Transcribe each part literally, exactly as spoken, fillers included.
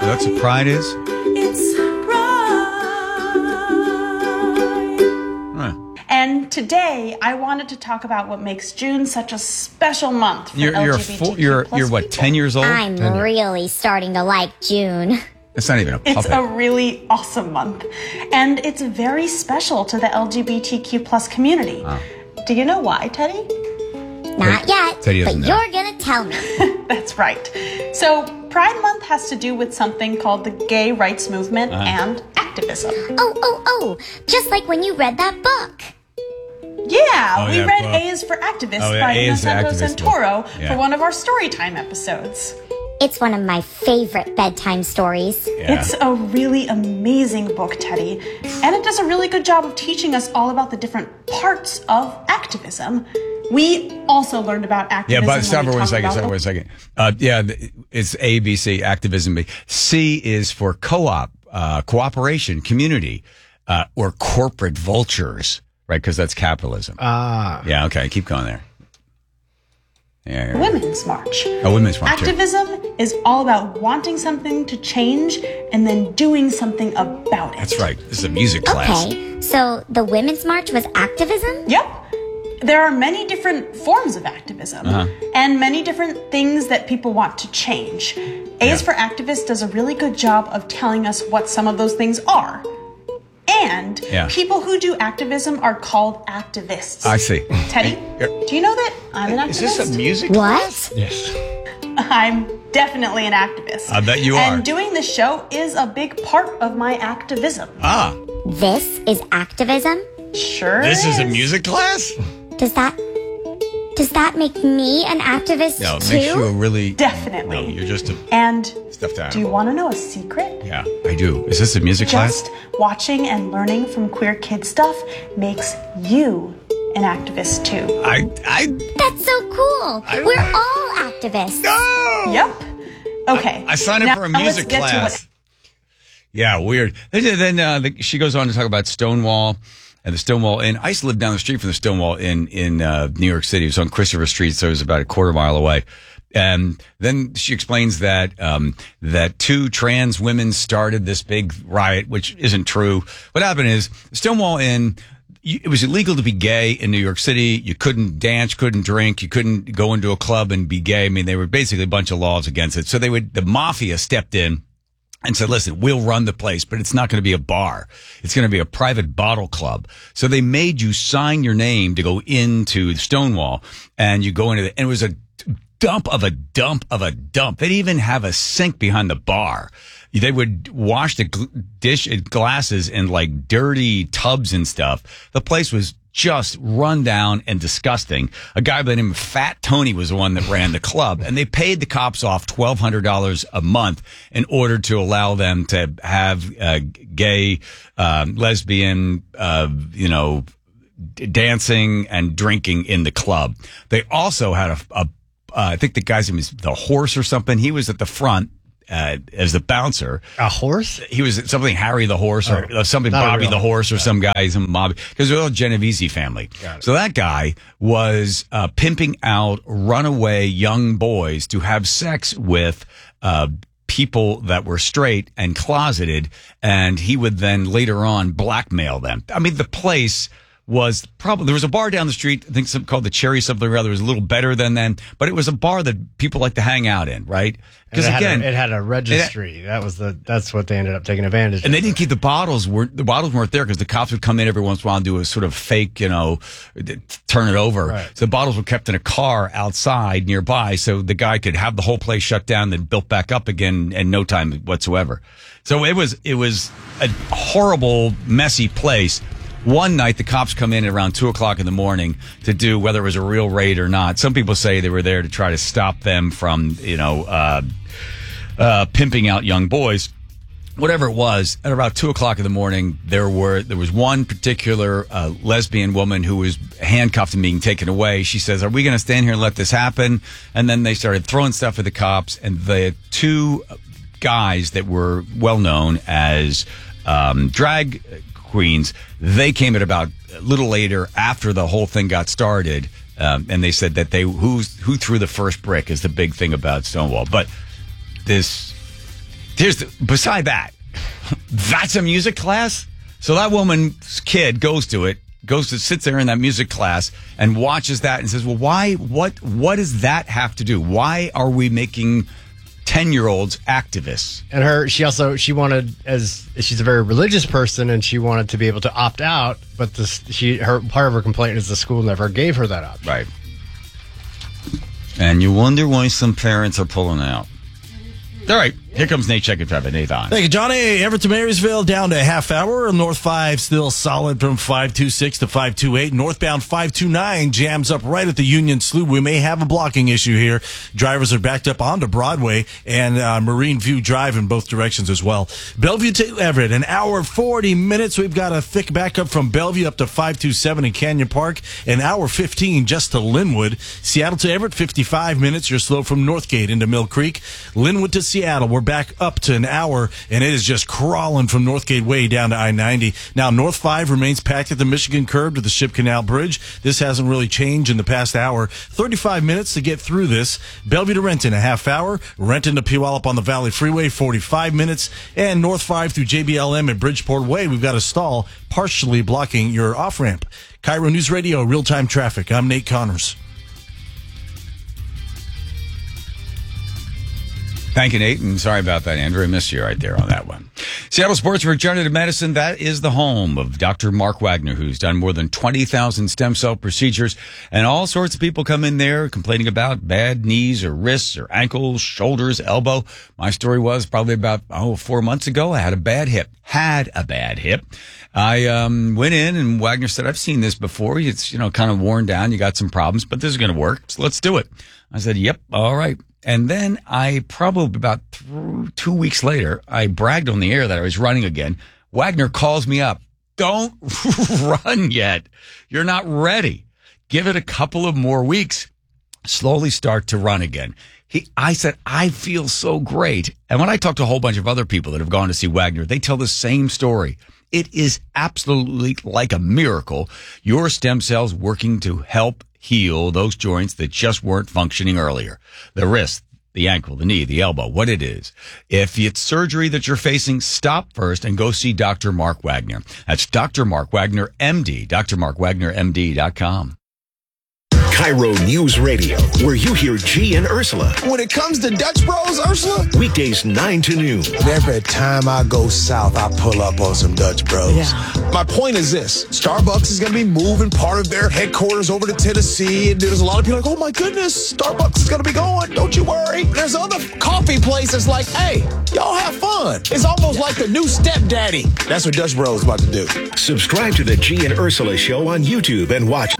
that's what Pride is? It's Pride. Huh. And today, I wanted to talk about what makes June such a special month for You're, you're, L G B T Q four, you're, plus you're what, people. ten years old? I'm really starting to like June. It's not even a puppet. It's a really awesome month. And it's very special to the L G B T Q plus community. Wow. Do you know why, Teddy? Not yet, Teddy but doesn't know. you're gonna tell me. That's right. So, Pride Month has to do with something called the gay rights movement Uh-huh. and activism. Oh, oh, oh, just like when you read that book. Yeah, Oh, we yeah, read book. A is for Activist Oh, yeah, by A is the Innocento activist Santoro book. Yeah. for one of our Storytime episodes. It's one of my favorite bedtime stories. Yeah. It's a really amazing book, Teddy, and it does a really good job of teaching us all about the different parts of activism. We also learned about Yeah, activism. but when stop we for one talked second. about Stop for the- one second. Uh, yeah, th- it's A, B, C, activism. B. C is for co-op, uh, cooperation, community, uh, or corporate vultures, right? Because that's capitalism. Ah. Yeah, okay, keep going there. Yeah, yeah. Women's March. Oh, Women's March, too. Activism is all about wanting something to change and then doing something about it. That's right. This is a music class. Okay, so the Women's March was activism? Yep. There are many different forms of activism Uh-huh. and many different things that people want to change. A Yeah. is for Activist does a really good job of telling us what some of those things are. And Yeah. people who do activism are called activists. I see. Teddy, do you know that I'm an Is activist? this a music What? class? Yes. I'm definitely an activist. I bet you are. And doing this show is a big part of my activism. Ah, This is activism? Sure this is a music class? Does that does that make me an activist No, it too? makes you a really... Definitely. No, you're just a And stuffed animal. do you want to know a secret? Yeah, I do. Is this a music class? Just watching and learning from queer kid stuff makes you an activist too. I... I... That's so cool. I- We're all activists. No! Yep. Okay. I signed up Now for a let's music get to class. what- Yeah, weird. Then, then uh, the, she goes on to talk about Stonewall and the Stonewall Inn. I used to live down the street from the Stonewall Inn in uh, New York City. It was on Christopher Street, so it was about a quarter mile away. And then she explains that um, that two trans women started this big riot, which isn't true. What happened is Stonewall Inn. You, it was illegal to be gay in New York City. You couldn't dance, couldn't drink, you couldn't go into a club and be gay. I mean, they were basically a bunch of laws against it. So they would, the mafia stepped in and said, listen, we'll run the place, but it's not going to be a bar. It's going to be a private bottle club. So they made you sign your name to go into Stonewall, and you go into the, and it was a dump of a dump of a dump. They'd even have a sink behind the bar. They would wash the gl- dish glasses in like dirty tubs and stuff. The place was just run down and disgusting. A guy by the name of Fat Tony was the one that ran the club, and they paid the cops off twelve hundred dollars a month in order to allow them to have uh, gay, um, lesbian, uh, you know, d- dancing and drinking in the club. They also had a, a uh, I think the guy's name was the Horse or something. He was at the front. Uh, as the bouncer. A horse? He was something Harry the Horse or Oh, uh, something not a Bobby real the Horse or horse. some guy, some mob, because they're all Genovese family. So that guy was uh, pimping out runaway young boys to have sex with uh, people that were straight and closeted, and he would then later on blackmail them. I mean, the place was probably, there was a bar down the street, I think some called the Cherry something or other. It was a little better than them, but it was a bar that people like to hang out in, right? Because And it again, had a, it had a registry. that was the. That's what they ended up taking advantage. and they of. didn't keep the bottles. Were the bottles weren't there because the cops would come in every once in a while and do a sort of fake, you know, turn it over. Right. So the bottles were kept in a car outside nearby, so the guy could have the whole place shut down, then built back up again in no time whatsoever. So it was it was a horrible, messy place. One night, the cops come in at around two o'clock in the morning to do whether it was a real raid or not. Some people say they were there to try to stop them from, you know, uh, uh, pimping out young boys. Whatever it was, at about two o'clock in the morning, there were there was one particular uh, lesbian woman who was handcuffed and being taken away. She says, "Are we going to stand here and let this happen?" And then they started throwing stuff at the cops, and the two guys that were well known as um, drag queens, they came at about a little later after the whole thing got started, um, and they said that they who who threw the first brick is the big thing about Stonewall. But this Here's the, beside that, that's a music class? So that woman's kid goes to it, goes to, sits there in that music class and watches that and says, well, why, what, what does that have to do? Why are we making ten-year-olds activists? And her, she also, she wanted, as she's a very religious person, and she wanted to be able to opt out, but this, she, her, part of her complaint is the school never gave her that option. Right. And you wonder why some parents are pulling out. All right, here comes Nate checking traffic. Nate on. Thank you, Johnny. Everett to Marysville down to a half hour. North five still solid from five two six to five two eight. Northbound five two nine jams up right at the Union Slough. We may have a blocking issue here. Drivers are backed up onto Broadway and uh, Marine View Drive in both directions as well. Bellevue to Everett, an hour forty minutes. We've got a thick backup from Bellevue up to five two seven in Canyon Park. An hour fifteen just to Linwood. Seattle to Everett, fifty-five minutes. You're slow from Northgate into Mill Creek. Linwood to Seattle, we're back up to an hour, and it is just crawling from Northgate Way down to I ninety. Now, North five remains packed at the Michigan curb to the Ship Canal Bridge. This hasn't really changed in the past hour. thirty-five minutes to get through this. Bellevue to Renton, a half hour. Renton to Puyallup on the Valley Freeway, forty-five minutes. And North five through J B L M at Bridgeport Way, we've got a stall partially blocking your off-ramp. Cairo News Radio, real-time traffic. I'm Nate Connors. Thank you, Nate, and sorry about that, Andrew. I missed you right there on that one. Seattle Sports Regenerative Medicine, that is the home of Doctor Mark Wagner, who's done more than twenty thousand stem cell procedures, and all sorts of people come in there complaining about bad knees or wrists or ankles, shoulders, elbow. My story was probably about, oh, four months ago, I had a bad hip. Had a bad hip. I um, went in, and Wagner said, I've seen this before. It's, you know, kind of worn down. You got some problems, but this is going to work, so let's do it. I said, yep, all right. And then I probably about th- two weeks later, I bragged on the air that I was running again. Wagner calls me up. Don't run yet. You're not ready. Give it a couple of more weeks. Slowly start to run again. He, I said, I feel so great. And when I talk to a whole bunch of other people that have gone to see Wagner, they tell the same story. It is absolutely like a miracle. Your stem cells working to help heal those joints that just weren't functioning earlier. The wrist, the ankle, the knee, the elbow, what it is. If it's surgery that you're facing, stop first and go see Doctor Mark Wagner. That's Doctor Mark Wagner, M D, D R Mark Wagner M D dot com. Cairo News Radio, where you hear G and Ursula. When it comes to Dutch Bros, Ursula? Weekdays nine to noon. Every time I go south, I pull up on some Dutch Bros. Yeah. My point is this. Starbucks is going to be moving part of their headquarters over to Tennessee, and there's a lot of people like, oh my goodness, Starbucks is going to be going. Don't you worry. There's other coffee places like, hey, y'all have fun. It's almost like the new stepdaddy. That's what Dutch Bros is about to do. Subscribe to the G and Ursula Show on YouTube and watch.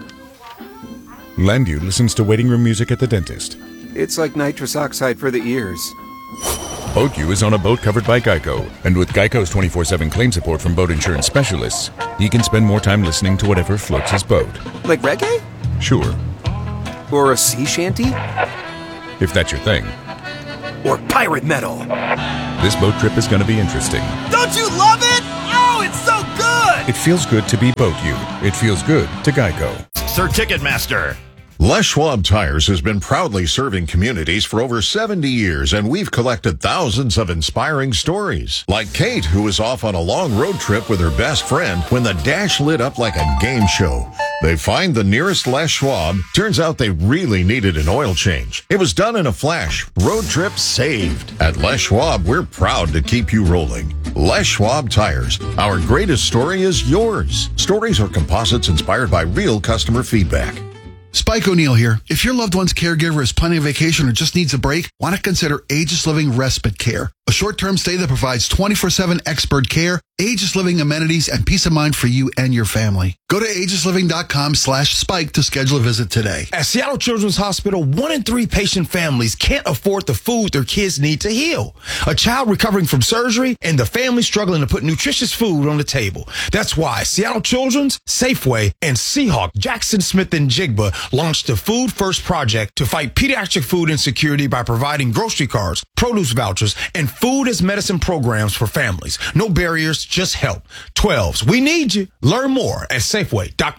Landu listens to waiting room music at the dentist. It's like nitrous oxide for the ears. BoatU is on a boat covered by Geico, and with Geico's twenty-four seven claim support from boat insurance specialists, he can spend more time listening to whatever floats his boat. Like reggae? Sure. Or a sea shanty? If that's your thing. Or pirate metal. This boat trip is going to be interesting. Don't you love it? Oh, it's so good! It feels good to be BoatU. It feels good to Geico. Sir Ticketmaster. Les Schwab Tires has been proudly serving communities for over seventy years, and we've collected thousands of inspiring stories. Like Kate, who was off on a long road trip with her best friend when the dash lit up like a game show. They find the nearest Les Schwab. Turns out they really needed an oil change. It was done in a flash. Road trip saved. At Les Schwab, we're proud to keep you rolling. Les Schwab Tires. Our greatest story is yours. Stories are composites inspired by real customer feedback. Spike O'Neill here. If your loved one's caregiver is planning a vacation or just needs a break, why not consider Aegis Living Respite Care? A short-term stay that provides twenty-four seven expert care, Aegis Living amenities, and peace of mind for you and your family. Go to aegis living dot com slash spike to schedule a visit today. At Seattle Children's Hospital, one in three patient families can't afford the food their kids need to heal. A child recovering from surgery and the family struggling to put nutritious food on the table. That's why Seattle Children's, Safeway, and Seahawk, Jackson Smith and Jigba launched the Food First Project to fight pediatric food insecurity by providing grocery cards, produce vouchers, and food as medicine programs for families. No barriers, just help. twelves, we need you. Learn more at Safeway dot com.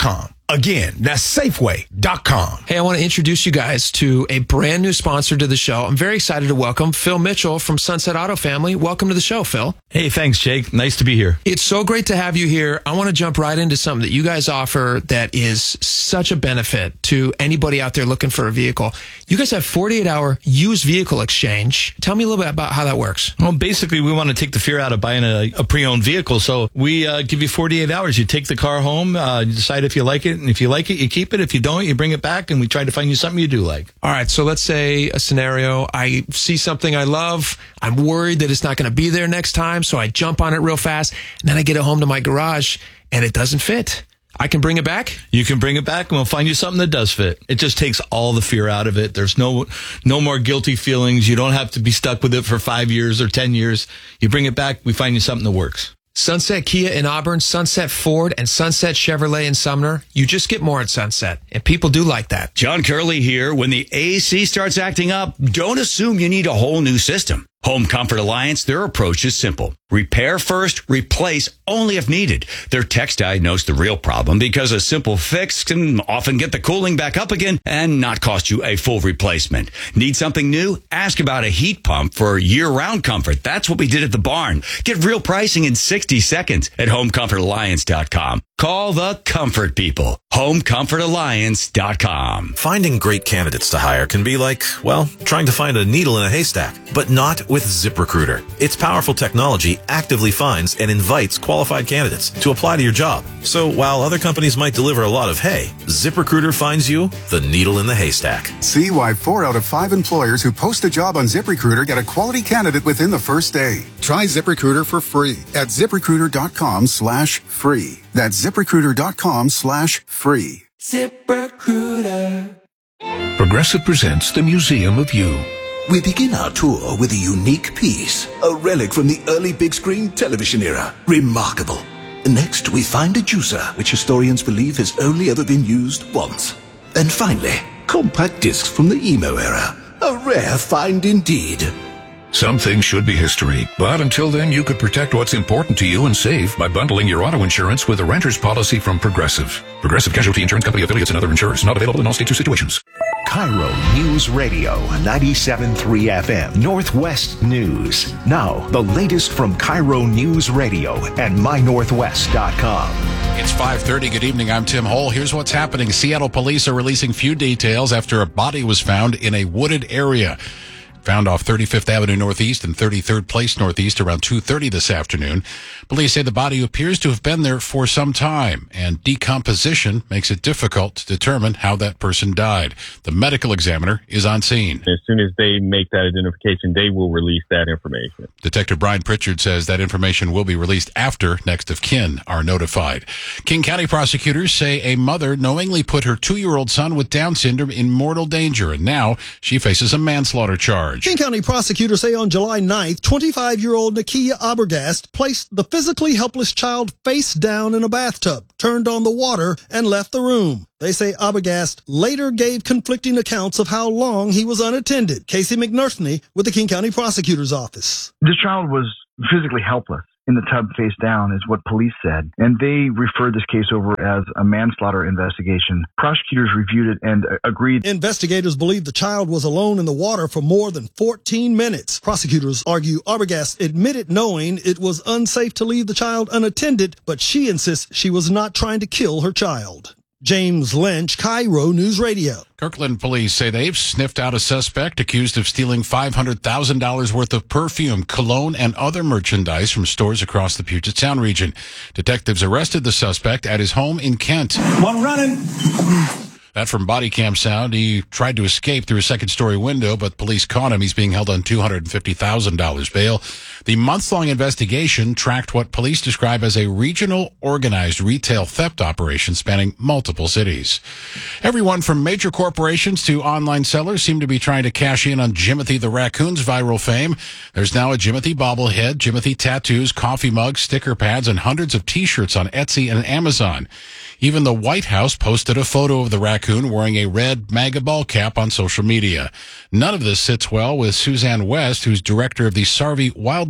Again, that's Safeway dot com. Hey, I want to introduce you guys to a brand new sponsor to the show. I'm very excited to welcome Phil Mitchell from Sunset Auto Family. Welcome to the show, Phil. Hey, thanks, Jake. Nice to be here. It's so great to have you here. I want to jump right into something that you guys offer that is such a benefit to anybody out there looking for a vehicle. You guys have forty-eight hour used vehicle exchange. Tell me a little bit about how that works. Well, basically, we want to take the fear out of buying a, a pre-owned vehicle. So we uh, give you forty-eight hours. You take the car home, uh, you decide if you like it. And if you like it, you keep it. If you don't, you bring it back, and we try to find you something you do like. All right, so let's say a scenario. I see something I love. I'm worried that it's not going to be there next time, so I jump on it real fast, and then I get it home to my garage, and it doesn't fit. I can bring it back? You can bring it back, and we'll find you something that does fit. It just takes all the fear out of it. There's no no more guilty feelings. You don't have to be stuck with it for five years or ten years. You bring it back, we find you something that works. Sunset Kia in Auburn, Sunset Ford, and Sunset Chevrolet in Sumner. You just get more at Sunset, and people do like that. John Curley here. When the A C starts acting up, don't assume you need a whole new system. Home Comfort Alliance, their approach is simple. Repair first, replace only if needed. Their techs diagnose the real problem because a simple fix can often get the cooling back up again and not cost you a full replacement. Need something new? Ask about a heat pump for year-round comfort. That's what we did at the barn. Get real pricing in sixty seconds at home comfort alliance dot com. Call the comfort people. home comfort alliance dot com. Finding great candidates to hire can be like, well, trying to find a needle in a haystack, but not with ZipRecruiter. Its powerful technology actively finds and invites qualified candidates to apply to your job. So while other companies might deliver a lot of hay, ZipRecruiter finds you the needle in the haystack. See why four out of five employers who post a job on ZipRecruiter get a quality candidate within the first day. Try ZipRecruiter for free at ziprecruiter dot com slash free. That's ziprecruiter dot com slash free. ZipRecruiter. Progressive presents the Museum of You. We begin our tour with a unique piece, a relic from the early big screen television era. Remarkable. Next, we find a juicer, which historians believe has only ever been used once. And finally, compact discs from the emo era. A rare find indeed. Some things should be history, but until then, you could protect what's important to you and save by bundling your auto insurance with a renter's policy from Progressive. Progressive Casualty Insurance Company affiliates and other insurers. Not available in all states or situations. Cairo News Radio, ninety-seven point three F M, Northwest News. Now, the latest from Cairo News Radio and my northwest dot com. It's five thirty. Good evening. I'm Tim Hole. Here's what's happening. Seattle police are releasing few details after a body was found in a wooded area. Found off thirty-fifth Avenue Northeast and thirty-third Place Northeast around two thirty this afternoon. Police say the body appears to have been there for some time, and decomposition makes it difficult to determine how that person died. The medical examiner is on scene. As soon as they make that identification, they will release that information. Detective Brian Pritchard says that information will be released after next of kin are notified. King County prosecutors say a mother knowingly put her two-year-old son with Down syndrome in mortal danger, and now she faces a manslaughter charge. King County prosecutors say on July ninth, twenty-five-year-old Nakia Abergast placed the physically helpless child face down in a bathtub, turned on the water, and left the room. They say Abergast later gave conflicting accounts of how long he was unattended. Casey McNurthney with the King County Prosecutor's Office. The child was physically helpless in the tub face down is what police said, and they referred this case over as a manslaughter investigation. Prosecutors reviewed it and uh, agreed. Investigators believe the child was alone in the water for more than fourteen minutes. Prosecutors argue Abergast admitted knowing it was unsafe to leave the child unattended, but she insists she was not trying to kill her child. James Lynch, Cairo News Radio. Kirkland police say they've sniffed out a suspect accused of stealing five hundred thousand dollars worth of perfume, cologne, and other merchandise from stores across the Puget Sound region. Detectives arrested the suspect at his home in Kent. One running. That from body cam sound. He tried to escape through a second-story window, but police caught him. He's being held on two hundred fifty thousand dollars bail. The months-long investigation tracked what police describe as a regional organized retail theft operation spanning multiple cities. Everyone from major corporations to online sellers seem to be trying to cash in on Jimothy the Raccoon's viral fame. There's now a Jimothy bobblehead, Jimothy tattoos, coffee mugs, sticker pads, and hundreds of T-shirts on Etsy and Amazon. Even the White House posted a photo of the raccoon wearing a red MAGA ball cap on social media. None of this sits well with Suzanne West, who's director of the Sarvey Wildlife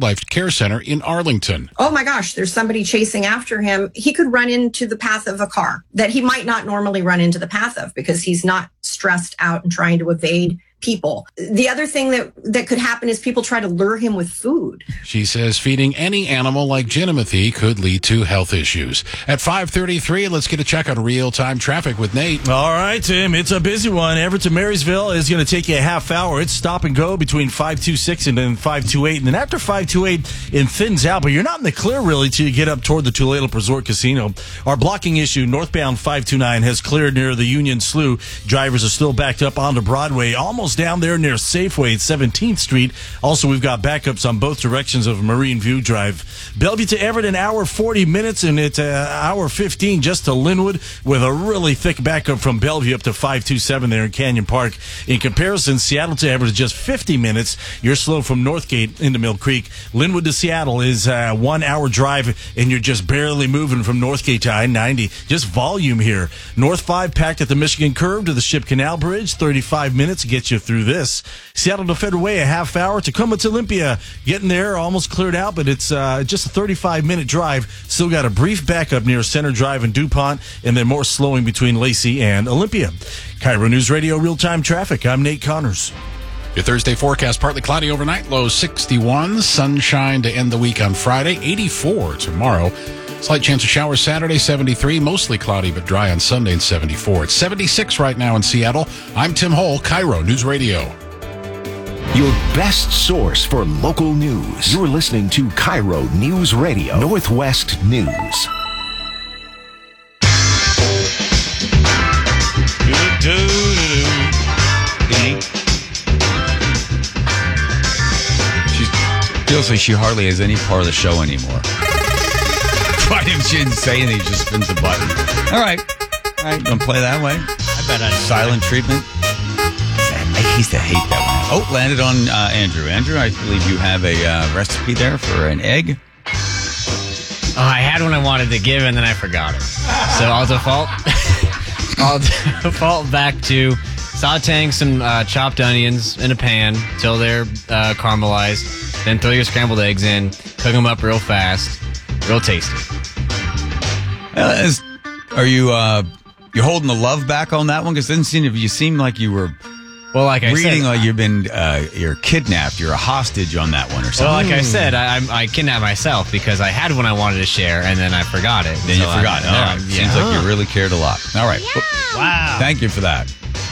Life Care Center in Arlington. Oh my gosh, there's somebody chasing after him. He could run into the path of a car that he might not normally run into the path of because he's not stressed out and trying to evade people. The other thing that, that could happen is people try to lure him with food. She says feeding any animal like Genomothy could lead to health issues. At five thirty-three, let's get a check on real-time traffic with Nate. All right, Tim, it's a busy one. Everett to Marysville is going to take you a half hour. It's stop and go between five twenty-six and then five twenty-eight. And then after five twenty-eight, it thins out, but you're not in the clear really till you get up toward the Tulalip Resort Casino. Our blocking issue, northbound five twenty-nine, has cleared near the Union Slough. Drivers are still backed up onto Broadway, almost down there near Safeway at seventeenth Street. Also, we've got backups on both directions of Marine View Drive. Bellevue to Everett, an hour forty minutes, and it's an hour fifteen just to Linwood with a really thick backup from Bellevue up to five twenty-seven there in Canyon Park. In comparison, Seattle to Everett is just fifty minutes. You're slow from Northgate into Mill Creek. Linwood to Seattle is a one-hour drive, and you're just barely moving from Northgate to I ninety. Just volume here. North five packed at the Michigan Curve to the Ship Canal Bridge. thirty-five minutes gets you through this. Seattle to Federal Way, a half hour. Tacoma to Olympia, getting there, almost cleared out, but it's uh, just a thirty-five minute drive. Still got a brief backup near Center Drive and DuPont, and then more slowing between Lacey and Olympia. Cairo News Radio real-time traffic. I'm Nate Connors. Your Thursday forecast, partly cloudy overnight, low sixty-one. Sunshine to end the week on Friday, eighty-four tomorrow. Slight chance of showers Saturday, seventy-three. Mostly cloudy but dry on Sunday and seventy-four. It's seventy-six right now in Seattle. I'm Tim Hole, Cairo News Radio. Your best source for local news. You're listening to Cairo News Radio, Northwest News. She feels like she hardly has any part of the show anymore. Why didn't she didn't say anything? She just spins a button. All right. All right. Don't play that way. I bet I Silent treatment. I used to hate that one. Oh, landed on uh, Andrew. Andrew, I believe you have a uh, recipe there for an egg. Oh, I had one I wanted to give, and then I forgot it. So I'll default. I'll default back to sautéing some uh, chopped onions in a pan till they're uh, caramelized. Then throw your scrambled eggs in. Cook them up real fast. Real tasty. Uh, is, are you uh, you're holding the love back on that one? Because it didn't seem you seem like you were. Well, like I reading said, like you've been uh, you're kidnapped, you're a hostage on that one or something. Well, like I said, I, I, I kidnapped myself because I had one I wanted to share and then I forgot it. Then so you forgot. I'm, All right. yeah. Seems like you really cared a lot. All right. Yeah. Wow. Thank you for that.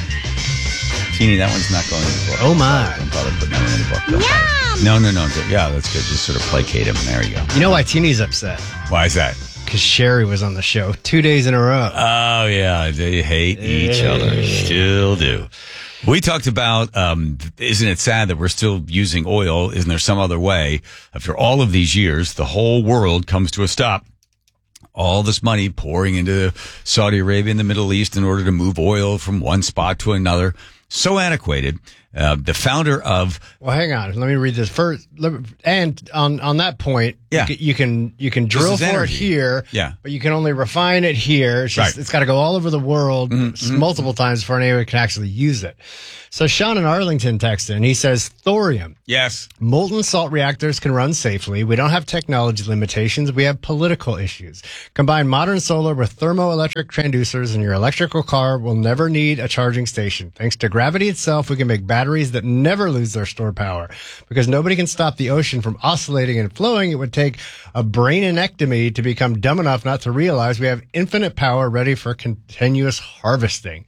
Teeny, that one's not going in the book. Oh, my. Don't bother putting that one in the book. Don't no, no, no. Yeah, that's good. Just sort of placate him. There you go. You know why Teeny's upset? Why is that? Because Sherry was on the show two days in a row. Oh, yeah. They hate each other. Still do. We talked about, um, isn't it sad that we're still using oil? Isn't there some other way? After all of these years, the whole world comes to a stop. All this money pouring into Saudi Arabia and the Middle East in order to move oil from one spot to another. So antiquated. Uh, the founder of... Well, hang on. Let me read this first. And on, on that point, yeah. you, can, you can you can drill for energy. it here, yeah. but you can only refine it here. It's, just, right. it's got to go all over the world mm-hmm. multiple times before anyone can actually use it. So Sean in Arlington texted, and he says, thorium. Yes. Molten salt reactors can run safely. We don't have technology limitations. We have political issues. Combine modern solar with thermoelectric transducers, and your electrical car will never need a charging station. Thanks to gravity itself, we can make batteries that never lose their stored power. Because nobody can stop the ocean from oscillating and flowing, it would take a brainectomy to become dumb enough not to realize we have infinite power ready for continuous harvesting.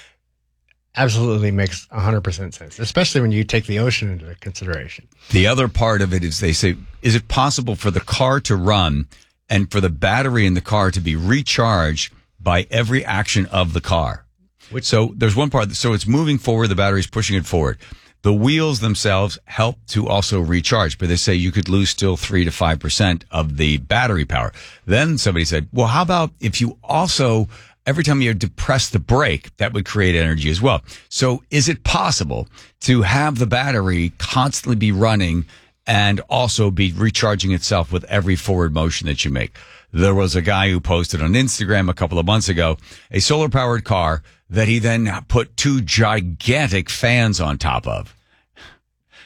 Absolutely makes one hundred percent sense, especially when you take the ocean into consideration. The other part of it is they say, is it possible for the car to run and for the battery in the car to be recharged by every action of the car? Which, so there's one part, so it's moving forward, the battery's pushing it forward. The wheels themselves help to also recharge, but they say you could lose still three to five percent of the battery power. Then somebody said, well, how about if you also... every time you depress the brake, that would create energy as well. So is it possible to have the battery constantly be running and also be recharging itself with every forward motion that you make? There was a guy who posted on Instagram a couple of months ago, a solar powered car that he then put two gigantic fans on top of.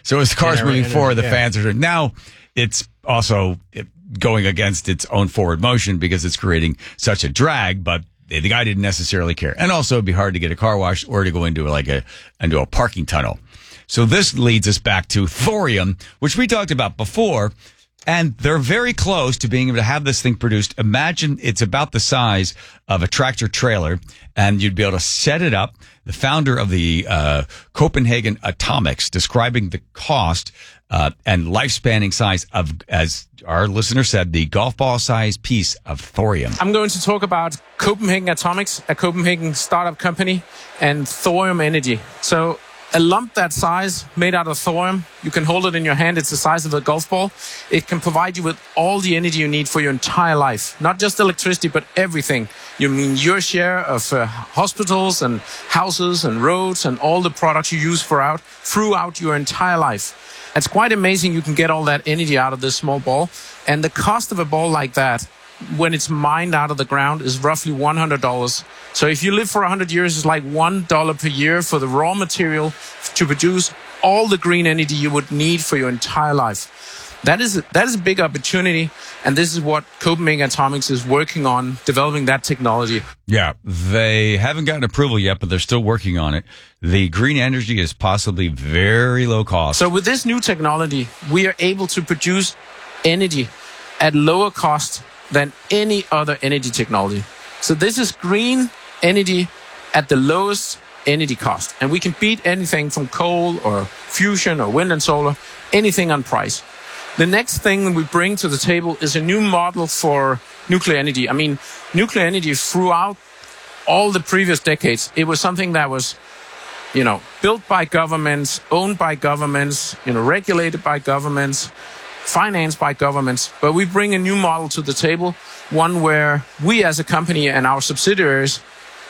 So as the car's Gener- moving energy, forward, the yeah. fans are now it's also going against its own forward motion because it's creating such a drag, but the guy didn't necessarily care. And also it'd be hard to get a car wash or to go into like a into a parking tunnel. So this leads us back to thorium, which we talked about before, and they're very close to being able to have this thing produced. Imagine it's about the size of a tractor trailer, and you'd be able to set it up. The founder of the uh, Copenhagen Atomics describing the cost uh, and lifespanning size of, as our listener said, the golf ball size piece of thorium. I'm going to talk about Copenhagen Atomics, a Copenhagen startup company, and thorium energy. So a lump that size made out of thorium, you can hold it in your hand. It's the size of a golf ball. It can provide you with all the energy you need for your entire life. Not just electricity, but everything. You mean your share of uh, hospitals and houses and roads and all the products you use throughout, throughout your entire life. It's quite amazing you can get all that energy out of this small ball. And the cost of a ball like that, when it's mined out of the ground, is roughly one hundred dollars. So if you live for one hundred years, it's like one dollar per year for the raw material to produce all the green energy you would need for your entire life. That is, that is a big opportunity, and this is what Copenhagen Atomics is working on, developing that technology. Yeah, they haven't gotten approval yet, but they're still working on it. The green energy is possibly very low cost. So with this new technology, we are able to produce energy at lower cost than any other energy technology. So this is green energy at the lowest energy cost. And we can beat anything from coal or fusion or wind and solar, anything on price. The next thing we bring to the table is a new model for nuclear energy. I mean, nuclear energy throughout all the previous decades, it was something that was, you know, built by governments, owned by governments, you know, regulated by governments, financed by governments. But we bring a new model to the table, one where we as a company and our subsidiaries,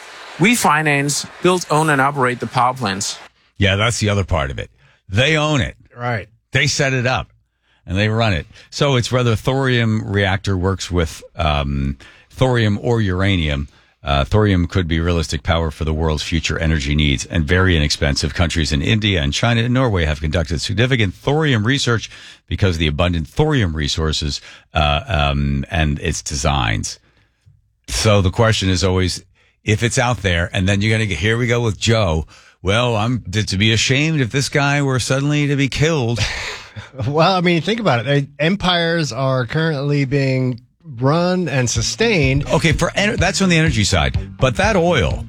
we finance, build, own, and operate the power plants. Yeah, that's the other part of it. They own it. Right. They set it up and they run it. So it's whether a thorium reactor works with um, thorium or uranium. Uh, thorium could be realistic power for the world's future energy needs, and very inexpensive. Countries in India and China and Norway have conducted significant thorium research because of the abundant thorium resources uh, um, and its designs. So the question is always, if it's out there, and then you're going to get, here we go with Joe. Well, I'm to be ashamed if this guy were suddenly to be killed. Well, I mean, think about it. Empires are currently being run and sustained. Okay, for en- that's on the energy side, but that oil.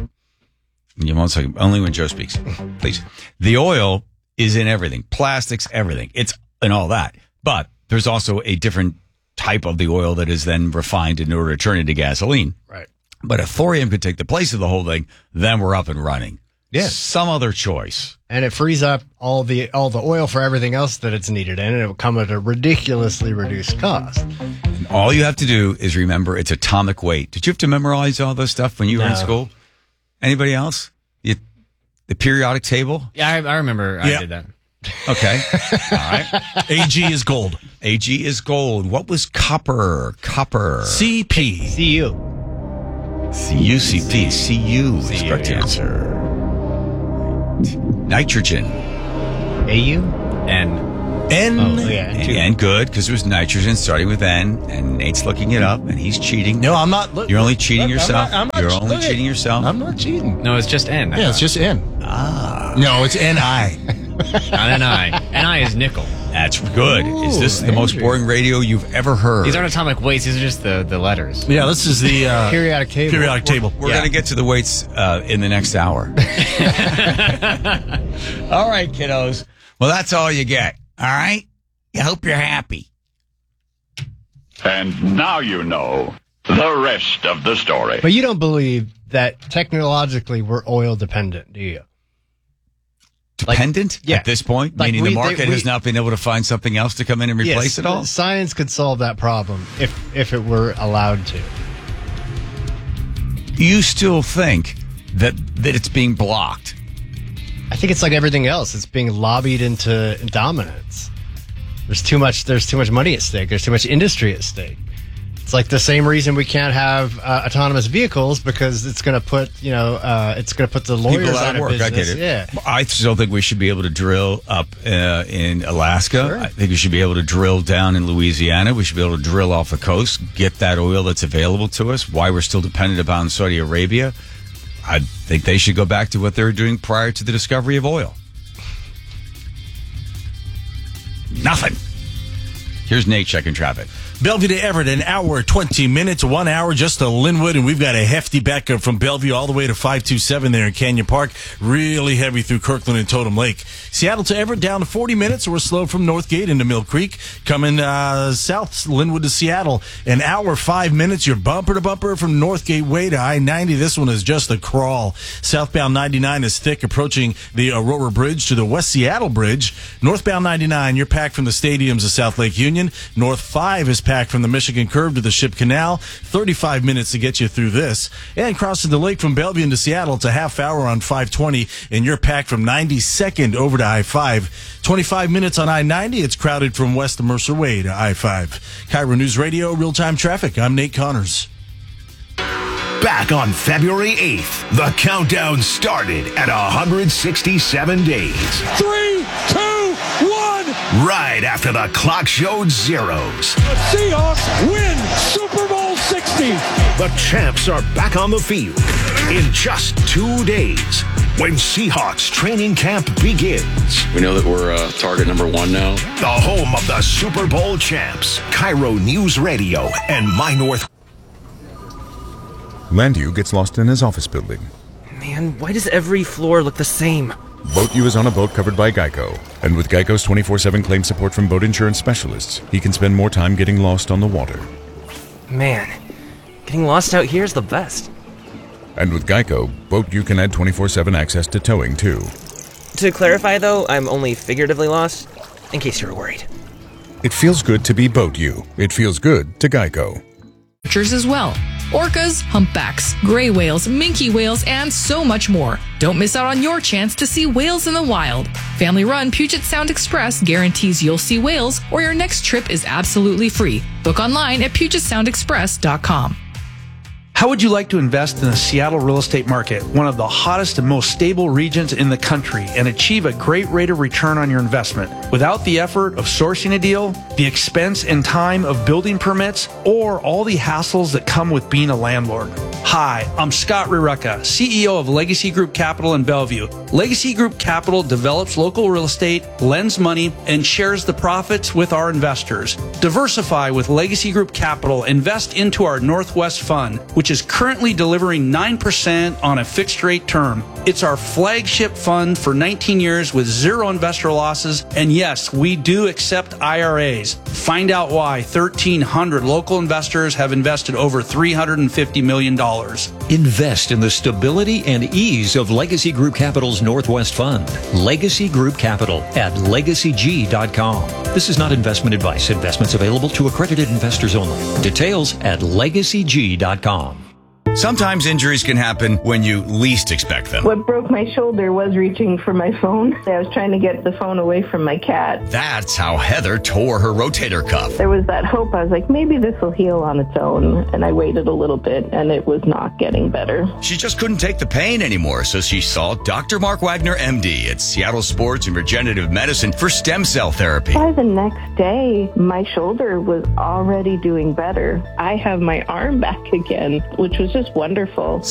You one second, only when Joe speaks, please. The oil is in everything, plastics, everything. It's in all that, but there's also a different type of the oil that is then refined in order to turn into gasoline. Right. But if thorium could take the place of the whole thing, then we're up and running. Yeah. Some other choice. And it frees up all the all the oil for everything else that it's needed in, and it will come at a ridiculously reduced cost. And all you have to do is remember it's atomic weight. Did you have to memorize all this stuff when you were No. in school? Anybody else? You, the periodic table? Yeah, I, I remember I Yeah. did that. Okay. All right. A G is gold. A G is gold. What was copper? Copper. C P. C U. C U C P. C U is the correct answer. Nitrogen. A U? N. N. Oh, yeah, and, two. and good, because it was nitrogen starting with N, and Nate's looking it up, and he's cheating. No, I'm not. Look, You're only cheating look, I'm yourself. not- I'm not You're che- only look, cheating yourself. I'm not cheating. No, it's just N. I Yeah, it's thought. just N. Ah. No, it's N I. Not N I. N I is nickel. That's good. Is this the most Andrew. boring radio you've ever heard? These aren't atomic weights. These are just the, the letters. Yeah, this is the uh, Periodic table. periodic table. We're Yeah. going to get to the weights uh, in the next hour. All right, kiddos. Well, that's all you get. All right? I hope you're happy. And now you know the rest of the story. But you don't believe that technologically we're oil dependent, do you? Dependent yeah. at this point? Like meaning we- the market they- we- has not been able to find something else to come in and replace Yes, it all? Science could solve that problem if if it were allowed to. You still think that, that it's being blocked? I think it's like everything else. It's being lobbied into dominance. There's too much. There's too much money at stake. There's too much industry at stake. It's like the same reason we can't have uh, autonomous vehicles because it's going to put, you know, uh, it's going to put the lawyers People out, out of of work. business. I get it. Yeah. I still think we should be able to drill up uh, in Alaska. Sure. I think we should be able to drill down in Louisiana. We should be able to drill off the coast, get that oil that's available to us. Why we're still dependent upon Saudi Arabia. I think they should go back to what they were doing prior to the discovery of oil. Nothing. Here's Nate checking traffic. Bellevue to Everett, an hour, twenty minutes, one hour just to Linwood, and we've got a hefty backup from Bellevue all the way to five two seven there in Canyon Park. Really heavy through Kirkland and Totem Lake. Seattle to Everett down to forty minutes. We're slow from Northgate into Mill Creek. Coming uh, south, Linwood to Seattle, an hour, five minutes. You're bumper to bumper from Northgate way to I ninety. This one is just a crawl. Southbound ninety-nine is thick, approaching the Aurora Bridge to the West Seattle Bridge. Northbound ninety-nine, you're packed from the stadiums of South Lake Union. North five is packed from the Michigan Curve to the Ship Canal. thirty-five minutes to get you through this. And crossing the lake from Bellevue into Seattle, it's a half hour on five twenty, and you're packed from ninety-second over to I five. twenty-five minutes on I ninety. It's crowded from West of Mercer Way to I five. Cairo News Radio, real-time traffic. I'm Nate Connors. Back on February eighth, the countdown started at one hundred sixty-seven days. Three, two, one. Right after the clock showed zeros. The Seahawks win Super Bowl sixty. The champs are back on the field in just two days when Seahawks training camp begins. We know that we're uh, target number one now. The home of the Super Bowl champs, Cairo News Radio and My North. Landu gets lost in his office building. Man, why does every floor look the same? BoatU is on a boat covered by Geico. And with Geico's twenty-four seven claim support from boat insurance specialists, he can spend more time getting lost on the water. Man, getting lost out here is the best. And with Geico, BoatU can add twenty-four seven access to towing, too. To clarify, though, I'm only figuratively lost, in case you're worried. It feels good to be BoatU. It feels good to Geico. As well. Orcas, humpbacks, gray whales, minke whales, and so much more. Don't miss out on your chance to see whales in the wild. Family-run Puget Sound Express guarantees you'll see whales or your next trip is absolutely free. Book online at puget sound express dot com. How would you like to invest in the Seattle real estate market, one of the hottest and most stable regions in the country, and achieve a great rate of return on your investment without the effort of sourcing a deal, the expense and time of building permits, or all the hassles that come with being a landlord? Hi, I'm Scott Rirucka, C E O of Legacy Group Capital in Bellevue. Legacy Group Capital develops local real estate, lends money, and shares the profits with our investors. Diversify with Legacy Group Capital. Invest into our Northwest Fund, which is currently delivering nine percent on a fixed rate term. It's our flagship fund for nineteen years with zero investor losses. And yes, we do accept I R As. Find out why thirteen hundred local investors have invested over three hundred fifty million dollars. Invest in the stability and ease of Legacy Group Capital's Northwest Fund. Legacy Group Capital at legacy g dot com. This is not investment advice. Investments available to accredited investors only. Details at legacy g dot com. Sometimes injuries can happen when you least expect them. What broke my shoulder was reaching for my phone. I was trying to get the phone away from my cat. That's how Heather tore her rotator cuff. There was that hope. I was like, maybe this will heal on its own. And I waited a little bit, and it was not getting better. She just couldn't take the pain anymore, so she saw Doctor Mark Wagner, M D, at Seattle Sports and Regenerative Medicine for stem cell therapy. By the next day, my shoulder was already doing better. I have my arm back again, which was just wonderful.